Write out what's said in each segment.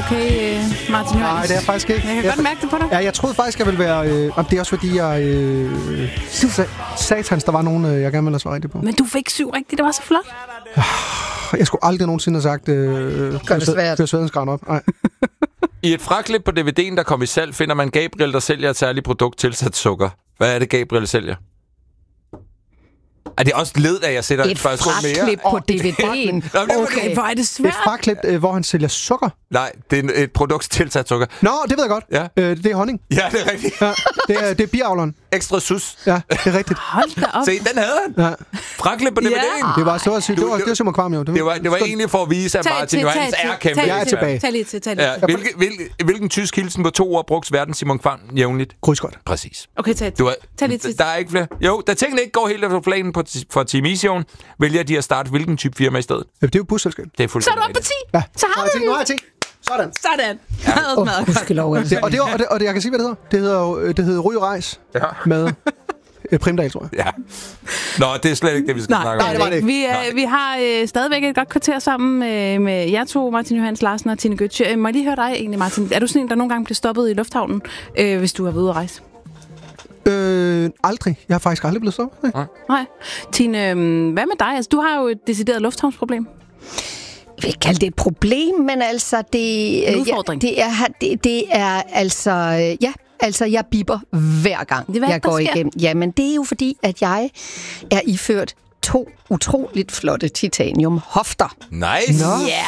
okay, Martin Jørgens? Nej, det er jeg faktisk ikke. Jeg kan godt mærke det på dig. Ja, jeg troede faktisk, jeg ville være... det er også fordi, jeg... Satans, der var nogen, jeg gerne ville have svaret det på. Men du fik 7 rigtigt, det var så flot. Jeg skulle aldrig nogensinde have sagt... Kør Svedensgran op. Nej. I et fraklip på DVD'en, der kom i salg, finder man Gabriel, der sælger et særligt produkt tilsat sukker. Hvad er det, Gabriel sælger? Er det også led, at jeg sætter et fraklip på DVD'en? Okay, hvor er det svært. Et fraklip, hvor han sælger sukker? Nej, det er et produkt tilsat sukker. Nå, det ved jeg godt. Ja. Det er honning. Ja, det er rigtigt. Ja, det er biavleren. Ekstra sus. Ja, det er rigtigt. Hold da op. Se, den havde han. Ja. Fraklip på DVD'en. Det var så at sige, det var Simon Kvam jo. Det var egentlig for at vise, at Martin Johans er kæmpe. Jeg er tilbage. Tag lige. Hvilken tysk hilsen på 2 ord brugs verden Simon Kvam jævnligt? Krydsgodt. Præcis. Okay, tag lige til. Der er ikke flere. Jo, da tingene ikke går helt efter planen for Team Easion, vælger de at starte hvilken type firma i stedet? Ja, det er jo busselskab. Det er fuldstændig. Så er du oppe på 10. Ja. Så har du den. Nu har jeg 10. Sådan. Og det, jeg kan sige, hvad det hedder. Det hedder Ryg og Rejs med Primdal, tror jeg. Ja. Nå, det er slet ikke det, vi skal snakke om. Nej, det var det ikke. Vi har stadigvæk et godt kvarter sammen med jer to, Martin Johans Larsen og Tine Gøtzsche. Må jeg lige høre dig egentlig, Martin? Er du sådan en, der nogle gange bliver stoppet i lufthavnen, hvis du har været ude at rejse? Aldrig. Jeg har faktisk aldrig blevet stoppet. Nej. Tine, hvad med dig? Altså, du har jo et decideret lufthavnsproblem. Jeg vil ikke kalde det et problem, men altså det... En udfordring. Det er altså... Ja, altså jeg bipper hver gang, jeg går igennem. Jamen, det er jo fordi, at jeg er iført 2 utroligt flotte titanium-hofter. Nice!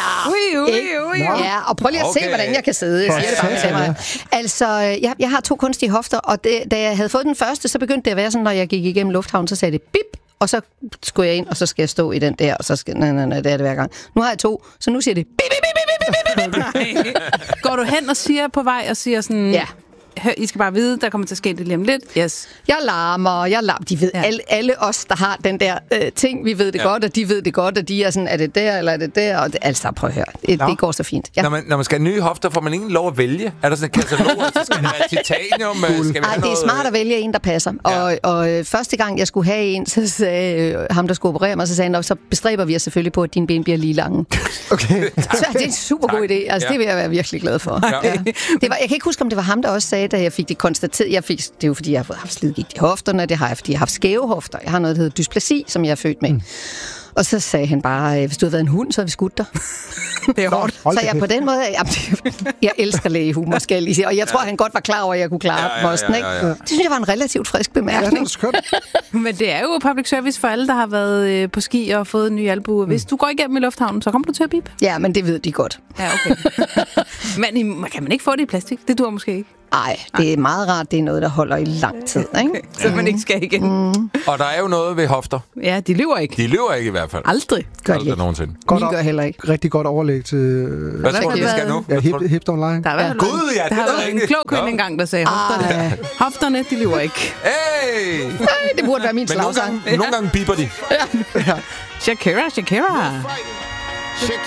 Ja. Ja, og prøv lige at se, hvordan jeg kan sidde. Jeg siger det bare til mig. Altså, jeg har 2 kunstige hofter, og da jeg havde fået den første, så begyndte det at være sådan, når jeg gik igennem lufthavnen, så sagde det bip, og så skulle jeg ind, og så skal jeg stå i den der, og så skal... Nej, det er det hver gang. Nu har jeg 2, så nu siger det bip, bip, bip, bip, bip, bip. Går du hen og siger på vej, og siger sådan... Ja. Hør, I skal bare vide, der kommer til at ske det lige om lidt. Yes. Jeg larmer. De ved, alle os, der har den der ting, vi ved det godt, og de ved det godt, og de er sådan, er det der, eller er det der? Og det, altså, prøv at høre. Det går så fint. Ja. Når man skal have nye hofter, får man ingen lov at vælge. Er der sådan en katalog, så skal det være titanium? Skal vi have det er smart at vælge en, der passer. Ja. Og første gang, jeg skulle have en, så sagde ham, der skulle operere mig, så sagde han, så bestræber vi os selvfølgelig på, at dine ben bliver lige lange. Okay. Så det er en super god idé. Altså, det vil jeg være virkelig glad for. Ja. Jeg kan ikke huske, om det var ham, der også sagde, da jeg fik det konstateret. Det er jo, fordi jeg har haft slidgigt i hofterne. Det har jeg, fordi jeg har haft skæve hofter. Jeg har noget, der hedder dysplasi, som jeg er født med. Og så sagde han bare, hvis du havde været en hund, så havde vi skudt dig. Det er hårdt. Så jeg på den måde, jeg elsker lægehumor, skal jeg lige sige. Og jeg tror, han godt var klar over, at jeg kunne klare posten. Ikke? Det synes jeg var en relativt frisk bemærkning. Men det er jo public service for alle, der har været på ski og fået en ny albue. Hvis du går igennem i lufthavnen, så kommer du til at bippe. Ja, men det ved de godt. Ja, okay. Men kan man ikke få det i plastik? Det dur måske ikke. Nej, det er meget rart. Det er noget, der holder i lang tid. Ikke? Okay. Så man ikke skal igen. Og der er jo noget ved hofter. Ja, de lyver ikke. De lyver ikke i hvert fald. Aldrig. Gør de nogensinde. Mine gør heller ikke. Rigtig godt overlæg til... Hvad tror du, vi skal nu? Ja, Hipt Online. Der har været en klog kvinde engang, der sagde, hofterne, de lyver ikke. Hey! Det burde være min slagsang. Nogle gange biber de. Shakira.